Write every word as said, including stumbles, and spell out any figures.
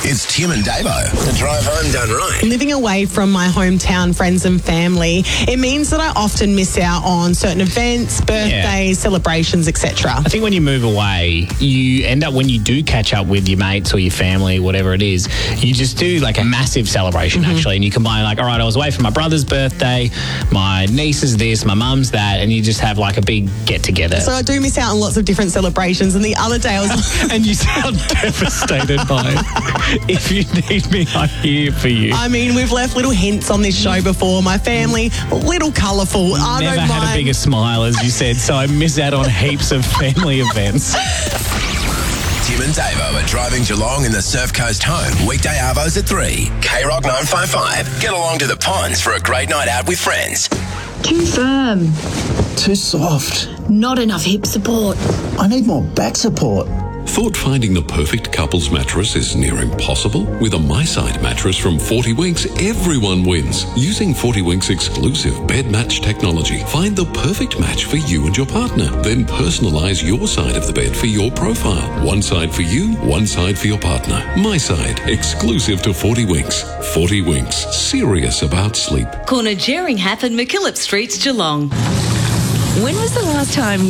It's Tim and Davo. The drive home done right. Living away from my hometown friends and family, it means that I often miss out on certain events, birthdays, yeah. celebrations, et cetera. I think when you move away, you end up, when you do catch up with your mates or your family, whatever it is, you just do like a massive celebration, mm-hmm. actually. And you combine like, all right, I was away for my brother's birthday, my niece is this, my mum's that, and you just have like a big get-together. So I do miss out on lots of different celebrations. And the other day I was... and you sound devastated by it. If you need me, I'm here for you. I mean, we've left little hints on this show before. My family, a little colourful. I Never don't had mind. a bigger smile, as you said, so I miss out on heaps of family events. Tim and Davo are driving Geelong in the Surf Coast home. Weekday arvos at three. K Rock nine five five. Get along to the ponds for a great night out with friends. Too firm. Too soft. Not enough hip support. I need more back support. Thought finding the perfect couples mattress is near impossible? With a MySide mattress from forty winks, everyone wins. Using forty winks exclusive bed match technology, find the perfect match for you and your partner. Then personalise your side of the bed for your profile. One side for you, one side for your partner. MySide, exclusive to forty winks. forty winks, serious about sleep. Corner Jeringhap and McKillop Streets, Geelong. When was the last time